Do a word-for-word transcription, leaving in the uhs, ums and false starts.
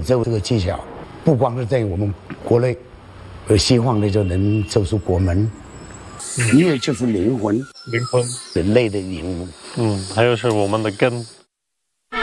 奏这个技巧，不光是在我们国内，而希望呢就能走出国门。音乐就是灵魂， 灵魂， 人类的灵魂。 嗯，还有是我们的根。